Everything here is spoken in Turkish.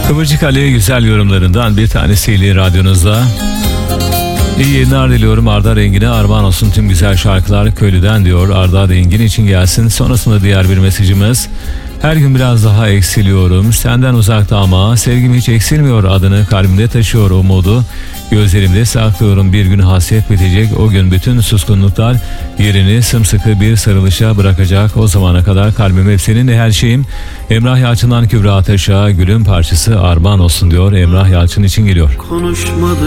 Kıvırcık Ali güzel yorumlarından bir tanesiyle radyonuzda. İyi yayınlar diliyorum. Arda Rengin'e armağan olsun tüm güzel şarkılar Köylü'den diyor. Arda Rengin için gelsin. Sonrasında diğer bir mesajımız. Her gün biraz daha eksiliyorum. Senden uzakta ama sevgim hiç eksilmiyor. Adını kalbimde taşıyor umudu. Gözlerimde saklıyorum. Bir gün hasret bitecek. O gün bütün suskunluklar yerini sımsıkı bir sarılışa bırakacak. O zamana kadar kalbim hep seninle, her şeyim. Emrah Yalçın'dan Kübra Ataş'a gülün parçası armağan olsun diyor. Emrah Yalçın için geliyor. Konuşmadı.